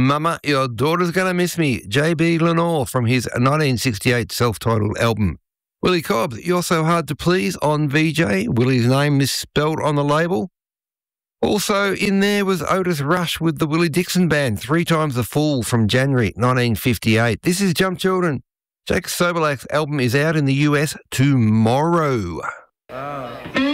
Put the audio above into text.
Mama, Your Daughter's Gonna Miss Me, J.B. Lenore from his 1968 self-titled album. Willie Cobb, You're So Hard to Please on VJ, Willie's name misspelled on the label. Also in there was Otis Rush with the Willie Dixon Band, 3 Times the Fool from January 1958. This is Jump Children. Jake Sobolak's album is out in the US tomorrow.